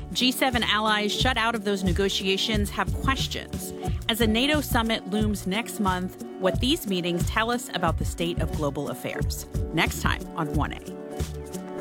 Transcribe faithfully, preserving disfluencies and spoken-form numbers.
G seven allies shut out of those negotiations have questions. As a NATO summit looms next month, what these meetings tell us about the state of global affairs. Next time on one A.